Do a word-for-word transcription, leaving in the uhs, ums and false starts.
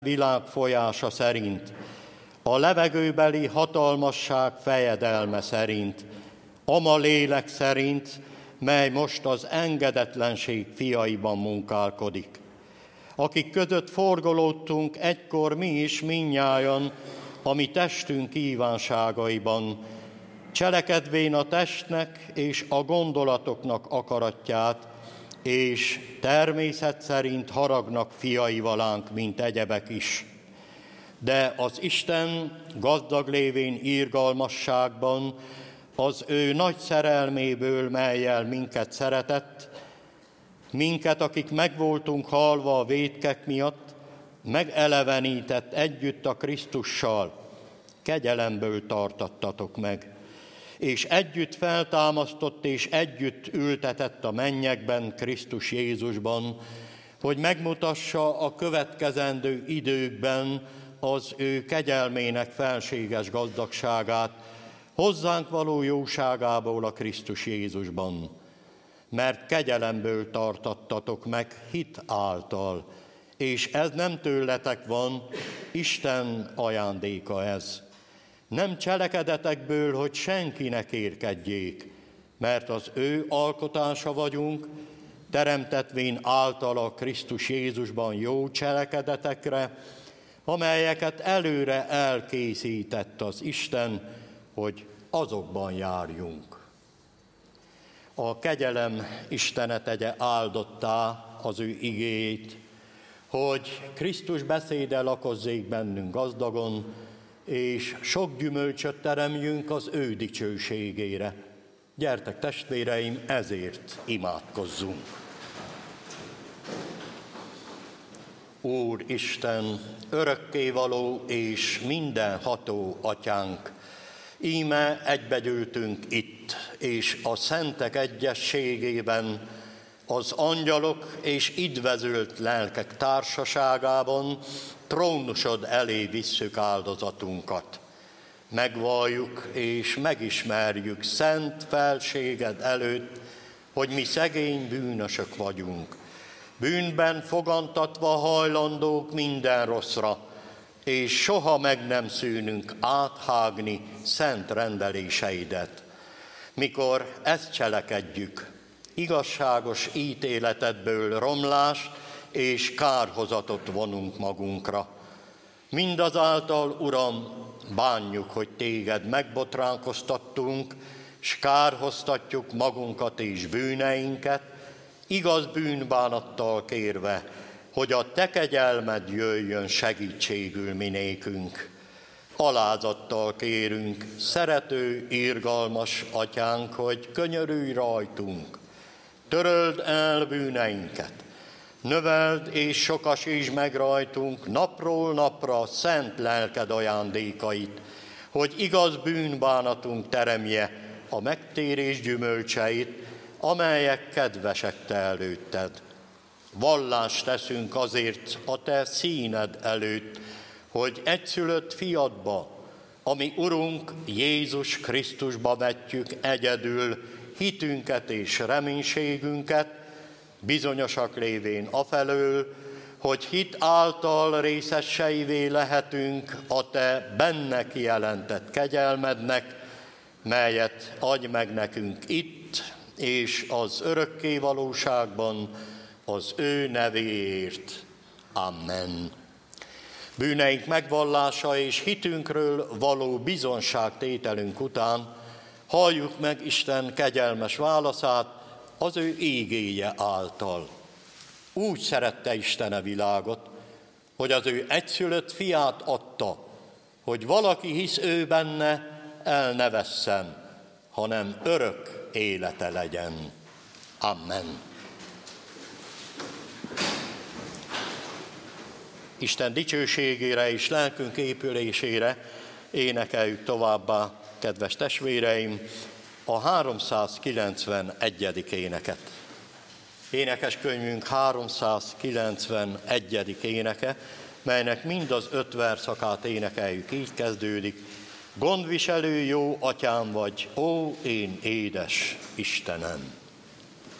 világ folyása szerint, a levegőbeli hatalmasság fejedelme szerint, ama lélek szerint, mely most az engedetlenség fiaiban munkálkodik. Akik között forgolódtunk egykor mi is mindnyájan, a mi testünk kívánságaiban, cselekedvén a testnek és a gondolatoknak akaratját, és természet szerint haragnak fiai valánk, mint egyebek is. De az Isten gazdag lévén irgalmasságban, az ő nagy szerelméből, mellyel minket szeretett, minket, akik megvoltunk halva a vétkek miatt, megelevenített együtt a Krisztussal, kegyelemből tartattatok meg, és együtt feltámasztott és együtt ültetett a mennyekben, Krisztus Jézusban, hogy megmutassa a következendő időkben az ő kegyelmének felséges gazdagságát, hozzánk való jóságából a Krisztus Jézusban. Mert kegyelemből tartattatok meg hit által, és ez nem tőletek van, Isten ajándéka ez. Nem cselekedetekből, hogy senkinek érkedjék, mert az ő alkotása vagyunk, teremtetvén általa Krisztus Jézusban jó cselekedetekre, amelyeket előre elkészített az Isten, hogy azokban járjunk. A kegyelem Istene tegye áldottá az ő igéjét, hogy Krisztus beszéde lakozzék bennünk gazdagon, és sok gyümölcsöt teremjünk az ő dicsőségére. Gyertek, testvéreim, ezért imádkozzunk. Úr Isten, örökkévaló és mindenható Atyánk, íme egybegyűltünk itt, és a szentek egyességében, az angyalok és idvezült lelkek társaságában trónusod elé visszük áldozatunkat. Megvalljuk és megismerjük szent felséged előtt, hogy mi szegény bűnösök vagyunk, bűnben fogantatva hajlandók minden rosszra, és soha meg nem szűnünk áthágni szent rendeléseidet. Mikor ezt cselekedjük, igazságos ítéletedből romlást és kárhozatot vonunk magunkra. Mindazáltal, Uram, bánjuk, hogy téged megbotránkoztattunk, s kárhoztatjuk magunkat és bűneinket, igaz bűnbánattal kérve, hogy a te kegyelmed jöjjön segítségül minékünk. Alázattal kérünk, szerető, irgalmas Atyánk, hogy könyörülj rajtunk, töröld el bűneinket, növeld és sokasítsd meg rajtunk napról napra szent lelked ajándékait, hogy igaz bűnbánatunk teremje a megtérés gyümölcseit, amelyek kedvesek te előtted. Vallást teszünk azért a te színed előtt, hogy egyszülött fiadba, ami Urunk Jézus Krisztusba vetjük egyedül hitünket és reménységünket, bizonyosak lévén afelől, hogy hit által részeseivé lehetünk a te benne kijelentett kegyelmednek, melyet adj meg nekünk itt és az örökké valóságban, az ő nevéért. Amen. Bűneink megvallása és hitünkről való bizonságtételünk után halljuk meg Isten kegyelmes válaszát az ő ígéje által. Úgy szerette Isten a világot, hogy az ő egyszülött fiát adta, hogy valaki hisz ő benne, el ne vesszen, hanem örök élete legyen. Amen. Isten dicsőségére és lelkünk épülésére énekeljük továbbá, kedves testvéreim, a háromszázkilencvenegyedik éneket. Énekeskönyvünk háromszázkilencvenegyedik éneke, melynek mind az öt verszakát énekeljük, így kezdődik. Gondviselő jó Atyám vagy, ó én édes Istenem!